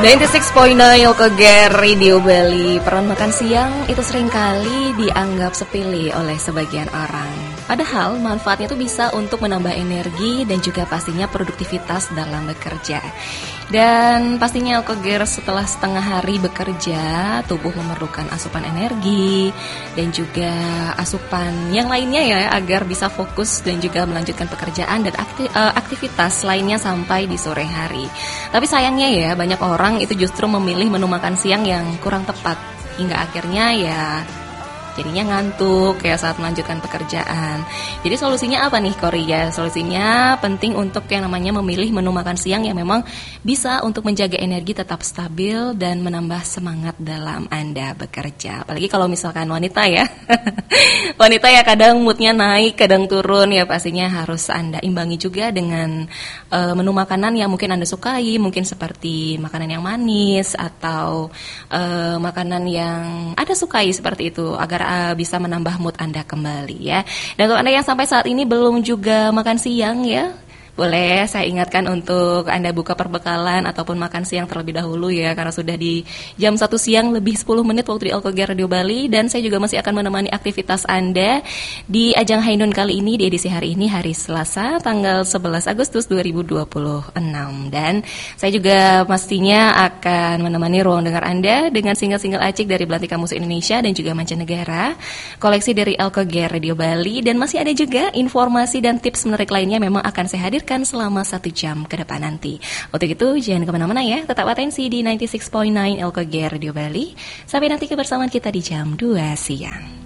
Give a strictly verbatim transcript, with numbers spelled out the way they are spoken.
sembilan puluh enam koma sembilan Koger Radio Bali. Peran makan siang itu seringkali dianggap sepele oleh sebagian orang. Padahal manfaatnya itu bisa untuk menambah energi dan juga pastinya produktivitas dalam bekerja. Dan pastinya Koger setelah setengah hari bekerja, tubuh memerlukan asupan energi dan juga asupan yang lainnya ya agar bisa fokus dan juga melanjutkan pekerjaan dan aktivitas lainnya sampai di sore hari. Tapi sayangnya ya banyak orang itu justru memilih menu makan siang yang kurang tepat hingga akhirnya ya jadinya ngantuk ya saat melanjutkan pekerjaan. Jadi solusinya apa nih Korea? Solusinya penting untuk yang namanya memilih menu makan siang yang memang bisa untuk menjaga energi tetap stabil dan menambah semangat dalam Anda bekerja. Apalagi kalau misalkan wanita ya. Wanita ya kadang moodnya naik, kadang turun ya pastinya harus Anda imbangi juga dengan uh, menu makanan yang mungkin Anda sukai, mungkin seperti makanan yang manis atau uh, makanan yang Anda sukai seperti itu agar uh, bisa menambah mood Anda kembali ya. Dan untuk Anda yang sampai saat ini belum juga makan siang ya, boleh saya ingatkan untuk Anda buka perbekalan ataupun makan siang terlebih dahulu ya, karena sudah di jam satu siang lebih sepuluh menit waktu di Alkoger Radio Bali. Dan saya juga masih akan menemani aktivitas Anda di Ajang Hainun kali ini, di edisi hari ini hari Selasa tanggal sebelas Agustus dua ribu dua puluh enam. Dan saya juga pastinya akan menemani ruang dengar Anda dengan single-single acik dari Belantika Musik Indonesia dan juga mancanegara, koleksi dari Alkoger Radio Bali, dan masih ada juga informasi dan tips menarik lainnya memang akan saya hadirkan selama satu jam ke depan nanti. Untuk itu jangan kemana-mana ya, tetap atensi di sembilan puluh enam koma sembilan Alkoger Radio Bali. Sampai nanti kebersamaan kita di jam dua siang.